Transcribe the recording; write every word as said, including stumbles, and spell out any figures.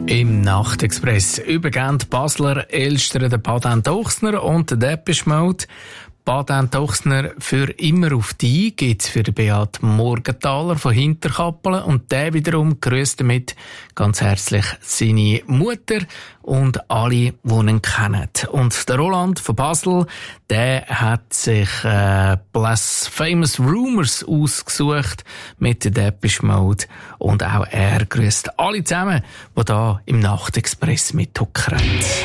Im Nachtexpress übergeben die Basler Elstern den Patent Ochsner und den Depeche Mode. Patent Ochsner für immer auf die gibt's für den Beat Morgenthaler von Hinterkappelen und der wiederum grüßt damit ganz herzlich seine Mutter und alle, die ihn kennen. Und der Roland von Basel, der hat sich äh, Blasphemous Rumors ausgesucht mit der Depeche Mode und auch er grüßt alle zusammen, die da im Nachtexpress mithuckern.